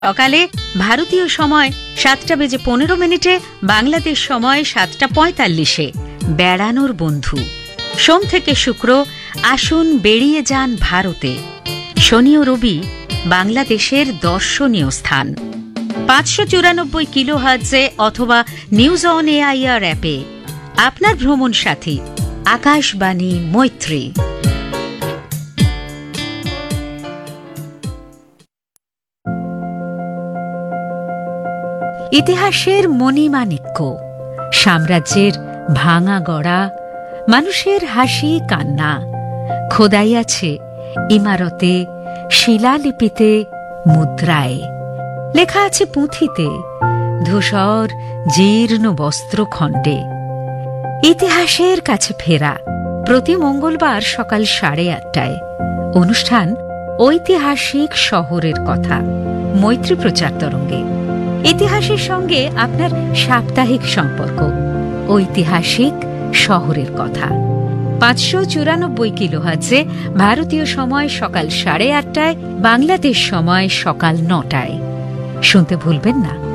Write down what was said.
সকালে ভারতীয় সময় 7:15, বাংলাদেশ সময় 7:45। বেড়ানোর বন্ধু। সোম থেকে শুক্র আসুন বেরিয়ে যান ভারতে। শনি ও রবি বাংলাদেশের দর্শনীয় স্থান। 594 কিলোহার্টজে অথবা নিউজ অন এআইআর অ্যাপে। আপনার ভ্রমণ সাথী আকাশবাণী মৈত্রী। ইতিহাসের মণিমাণিক্য, সাম্রাজ্যের ভাঙা গড়া, মানুষের হাসি কান্না খোদাই আছে ইমারতে, শিলালিপিতে, মুদ্রায়। লেখা আছে পুঁথিতে, ধূসর জীর্ণ বস্ত্রখণ্ডে। ইতিহাসের কাছে ফেরা প্রতি মঙ্গলবার সকাল 8:30। অনুষ্ঠান ঐতিহাসিক শহরের কথা, মৈত্রী প্রচার তরঙ্গে। ইতিহাসের সঙ্গে আপনার সাপ্তাহিক সম্পর্ক, ঐতিহাসিক শহরের কথা। 594 কিলোহার্টজে ভারতীয় সময় সকাল 8:30, বাংলাদেশ সময় সকাল 9টায়। শুনতে ভুলবেন না।